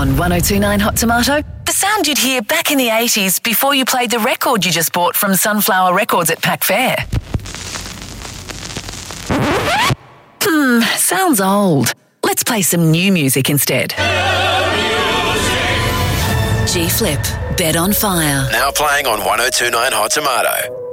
On 1029 Hot Tomato, the sound you'd hear back in the 80s before you played the record you just bought from Sunflower Records at Pack Fair. Sounds old. Let's play some new music instead. G-Flip, Bed on Fire. Now playing on 1029 Hot Tomato.